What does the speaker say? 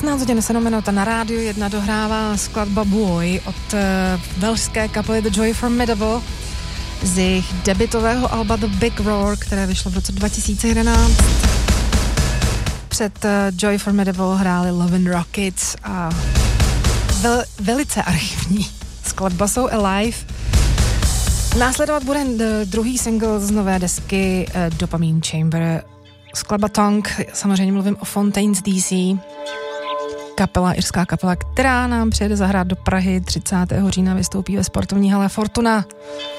15 hodin 7 minut na rádiu 1 dohrává skladba Boy od velšské kapely The Joy Formidable z jejich debutového alba The Big Roar, které vyšlo v roce 2011. Před Joy Formidable hráli Lovin' Rockets a velice archivní skladba jsou Alive. Následovat bude druhý single z nové desky Dopamine Chamber. Skladba Tongue, samozřejmě mluvím o Fontaines DC, irská kapela, která nám přijede zahrát do Prahy 30. října, vystoupí ve sportovní hale Fortuna.